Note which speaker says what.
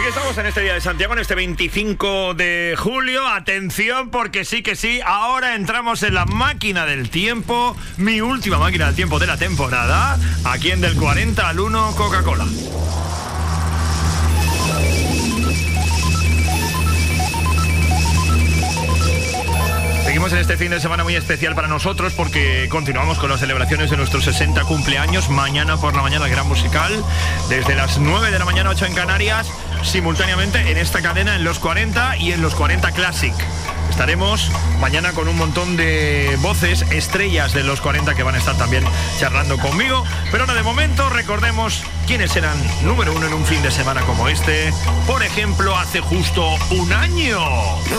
Speaker 1: Estamos en este día de Santiago, en este 25 de julio. Atención, porque sí que sí, ahora entramos en la máquina del tiempo, mi última máquina del tiempo de la temporada, aquí en Del 40 al 1 Coca-Cola. Seguimos en este fin de semana muy especial para nosotros porque continuamos con las celebraciones de nuestros 60 cumpleaños. Mañana por la mañana el gran musical, desde las 9 de la mañana, 8 en Canarias, simultáneamente en esta cadena, en los 40 y en los 40 Classic. Estaremos mañana con un montón de voces, estrellas de los 40 que van a estar también charlando conmigo. Pero ahora de momento recordemos quiénes eran número uno en un fin de semana como este. Por ejemplo, hace justo un año.